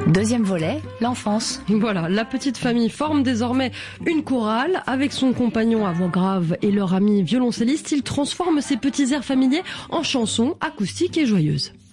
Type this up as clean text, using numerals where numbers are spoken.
Deuxième volet, l'enfance. Voilà, la petite famille forme désormais une chorale. Avec son compagnon à voix grave et leur ami violoncelliste, il transforme ses petits airs familiers en chansons acoustiques et joyeuses.